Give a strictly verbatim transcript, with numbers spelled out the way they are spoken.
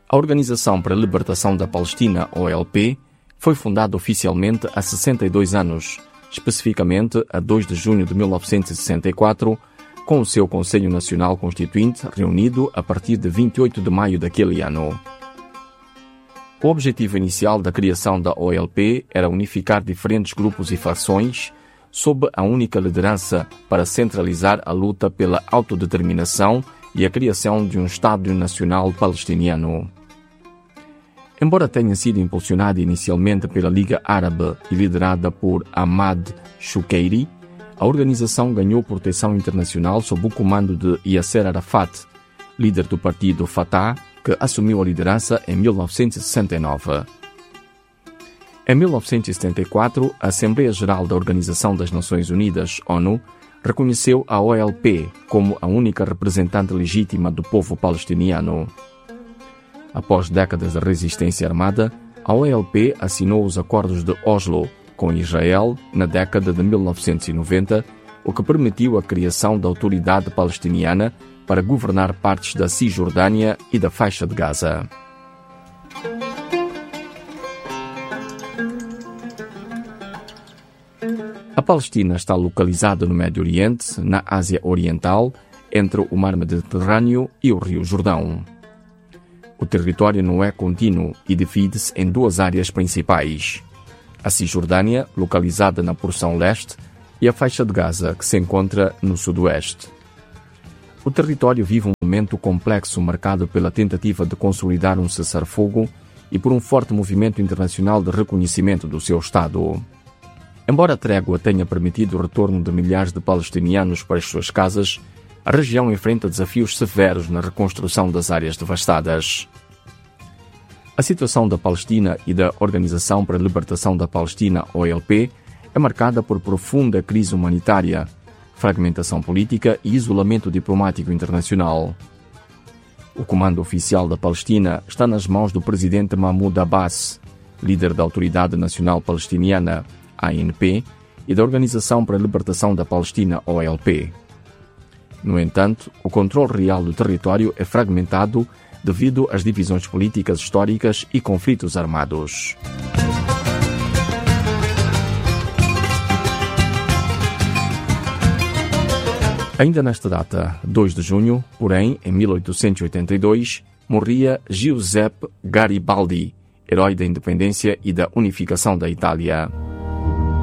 A Organização para a Libertação da Palestina, O L P, foi fundada oficialmente há sessenta e dois anos, especificamente a dois de junho de mil novecentos e sessenta e quatro, com o seu Conselho Nacional Constituinte reunido a partir de vinte e oito de maio daquele ano. O objetivo inicial da criação da O L P era unificar diferentes grupos e fações sob a única liderança para centralizar a luta pela autodeterminação e a criação de um Estado Nacional Palestiniano. Embora tenha sido impulsionada inicialmente pela Liga Árabe e liderada por Ahmad Shukayri, a organização ganhou proteção internacional sob o comando de Yasser Arafat, líder do partido Fatah, que assumiu a liderança em mil novecentos e sessenta e nove. Em mil novecentos e setenta e quatro, a Assembleia Geral da Organização das Nações Unidas, ONU, reconheceu a O L P como a única representante legítima do povo palestiniano. Após décadas de resistência armada, a O L P assinou os Acordos de Oslo com Israel na década de mil novecentos e noventa, o que permitiu a criação da Autoridade Palestiniana para governar partes da Cisjordânia e da Faixa de Gaza. A Palestina está localizada no Médio Oriente, na Ásia Oriental, entre o Mar Mediterrâneo e o Rio Jordão. O território não é contínuo e divide-se em duas áreas principais: a Cisjordânia, localizada na porção leste, e a Faixa de Gaza, que se encontra no sudoeste. O território vive um momento complexo marcado pela tentativa de consolidar um cessar-fogo e por um forte movimento internacional de reconhecimento do seu Estado. Embora a trégua tenha permitido o retorno de milhares de palestinianos para as suas casas, a região enfrenta desafios severos na reconstrução das áreas devastadas. A situação da Palestina e da Organização para a Libertação da Palestina, O L P, é marcada por profunda crise humanitária, fragmentação política e isolamento diplomático internacional. O comando oficial da Palestina está nas mãos do presidente Mahmoud Abbas, líder da Autoridade Nacional Palestiniana, A N P, e da Organização para a Libertação da Palestina, O L P. No entanto, o controle real do território é fragmentado devido às divisões políticas históricas e conflitos armados. Ainda nesta data, dois de junho, porém, em mil oitocentos e oitenta e dois, morria Giuseppe Garibaldi, herói da independência e da unificação da Itália.